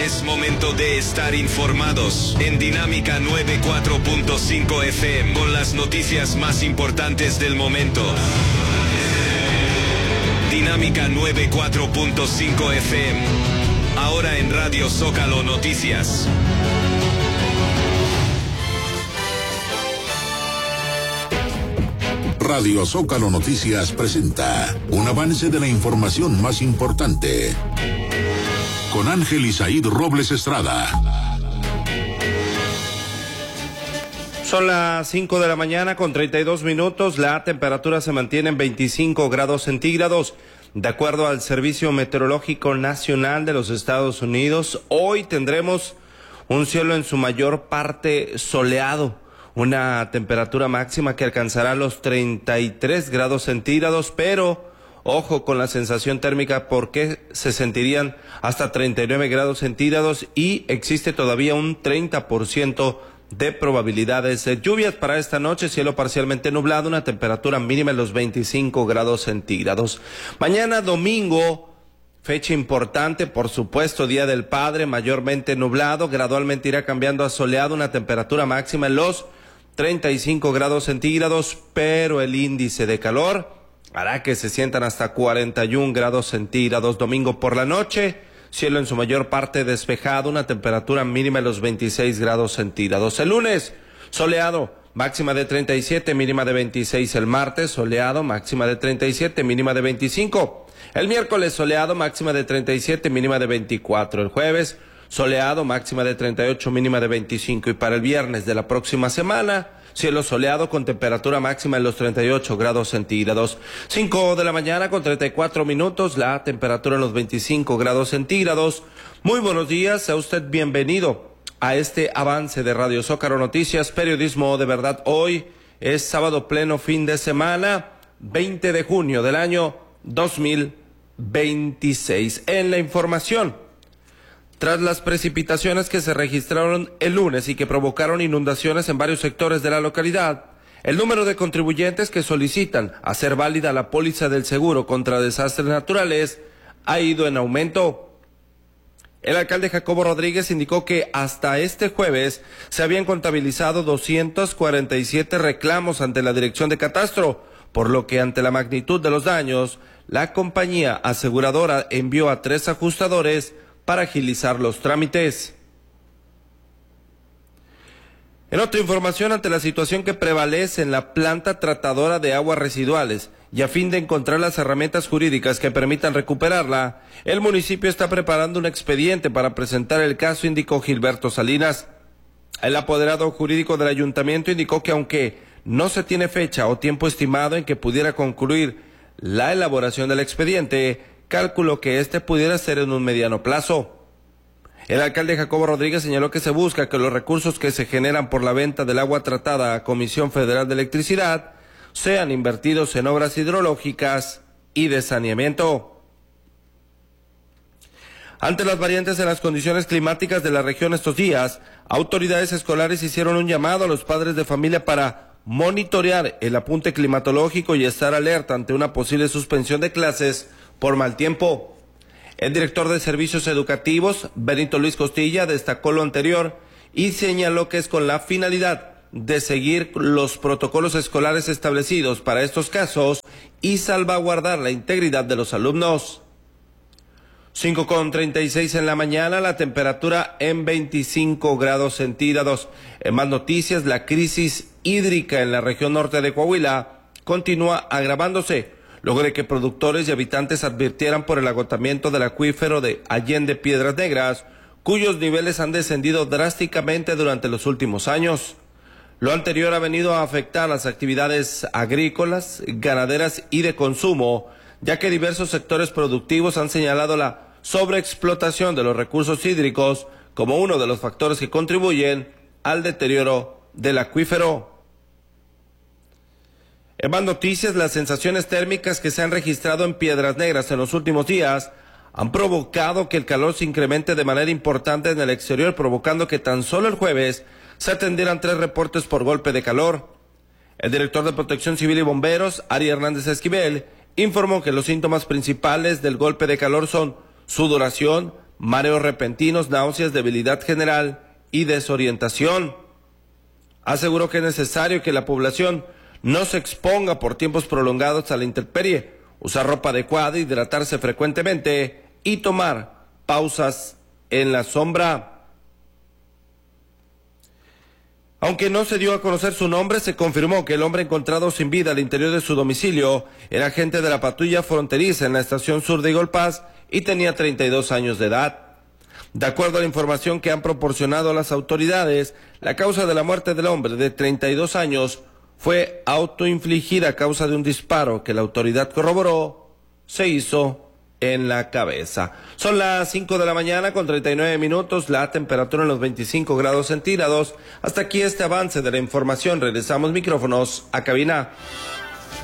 Es momento de estar informados en Dinámica 94.5 FM con las noticias más importantes del momento. Dinámica 94.5 FM. Ahora en Radio Zócalo Noticias. Radio Zócalo Noticias presenta un avance de la información más importante. Con Ángel Isaíd Robles Estrada. Son las 5 de la mañana con 32 minutos. La temperatura se mantiene en 25 grados centígrados. De acuerdo al Servicio Meteorológico Nacional de los Estados Unidos, hoy tendremos un cielo en su mayor parte soleado. Una temperatura máxima que alcanzará los 33 grados centígrados, pero ojo con la sensación térmica porque se sentirían hasta 39 grados centígrados y existe todavía un 30% de probabilidades de lluvias para esta noche, cielo parcialmente nublado, una temperatura mínima en los 25 grados centígrados. Mañana domingo, fecha importante, por supuesto, Día del Padre, mayormente nublado, gradualmente irá cambiando a soleado, una temperatura máxima en los 35 grados centígrados, pero el índice de calor hará que se sientan hasta 41 grados centígrados. Domingo por la noche, cielo en su mayor parte despejado, una temperatura mínima en los 26 grados centígrados. El lunes, soleado, máxima de 37, mínima de 26. El martes, soleado, máxima de 37, mínima de 25. El miércoles, soleado, máxima de 37, mínima de 24. El jueves, soleado, máxima de 38, mínima de 25. Y para el viernes de la próxima semana, cielo soleado con temperatura máxima en los 38 grados centígrados. 5 de la mañana con 34 minutos, la temperatura en los 25 grados centígrados. Muy buenos días, sea usted bienvenido a este avance de Radio Zócalo Noticias, periodismo de verdad. Hoy es sábado pleno fin de semana, 20 de junio del año 2026. En la información, tras las precipitaciones que se registraron el lunes y que provocaron inundaciones en varios sectores de la localidad, el número de contribuyentes que solicitan hacer válida la póliza del seguro contra desastres naturales ha ido en aumento. El alcalde Jacobo Rodríguez indicó que hasta este jueves se habían contabilizado 247 reclamos ante la Dirección de Catastro, por lo que ante la magnitud de los daños, la compañía aseguradora envió a 3 ajustadores para agilizar los trámites. En otra información, ante la situación que prevalece en la planta tratadora de aguas residuales y a fin de encontrar las herramientas jurídicas que permitan recuperarla, el municipio está preparando un expediente para presentar el caso, indicó Gilberto Salinas. El apoderado jurídico del ayuntamiento indicó que aunque no se tiene fecha o tiempo estimado en que pudiera concluir la elaboración del expediente, cálculo que este pudiera ser en un mediano plazo. El alcalde Jacobo Rodríguez señaló que se busca que los recursos que se generan por la venta del agua tratada a Comisión Federal de Electricidad sean invertidos en obras hidrológicas y de saneamiento. Ante las variantes en las condiciones climáticas de la región estos días, autoridades escolares hicieron un llamado a los padres de familia para monitorear el apunte climatológico y estar alerta ante una posible suspensión de clases por mal tiempo. El director de Servicios Educativos, Benito Luis Costilla, destacó lo anterior y señaló que es con la finalidad de seguir los protocolos escolares establecidos para estos casos y salvaguardar la integridad de los alumnos. 5:36 en la mañana, la temperatura en 25 grados centígrados. En más noticias, la crisis hídrica en la región norte de Coahuila continúa agravándose, luego de que productores y habitantes advirtieran por el agotamiento del acuífero de Allende Piedras Negras, cuyos niveles han descendido drásticamente durante los últimos años. Lo anterior ha venido a afectar las actividades agrícolas, ganaderas y de consumo, ya que diversos sectores productivos han señalado la sobreexplotación de los recursos hídricos como uno de los factores que contribuyen al deterioro del acuífero. En más noticias, las sensaciones térmicas que se han registrado en Piedras Negras en los últimos días han provocado que el calor se incremente de manera importante en el exterior, provocando que tan solo el jueves se atendieran 3 reportes por golpe de calor. El director de Protección Civil y Bomberos, Ari Hernández Esquivel, informó que los síntomas principales del golpe de calor son sudoración, mareos repentinos, náuseas, debilidad general y desorientación. Aseguró que es necesario que la población no se exponga por tiempos prolongados a la intemperie, usar ropa adecuada, hidratarse frecuentemente y tomar pausas en la sombra. Aunque no se dio a conocer su nombre, se confirmó que el hombre encontrado sin vida al interior de su domicilio era agente de la patrulla fronteriza en la estación sur de Eagle Pass y tenía 32 años de edad. De acuerdo a la información que han proporcionado las autoridades, la causa de la muerte del hombre de 32 años fue autoinfligida a causa de un disparo que la autoridad corroboró se hizo en la cabeza. Son las 5 de la mañana con 39 minutos, la temperatura en los 25 grados centígrados. Hasta aquí este avance de la información. Regresamos micrófonos a cabina.